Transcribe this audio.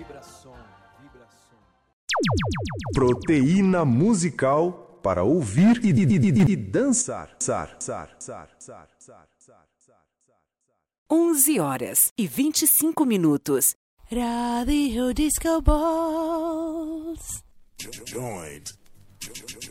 Proteína musical para ouvir e dançar. 11h25. Radio Disco Balls. Joined.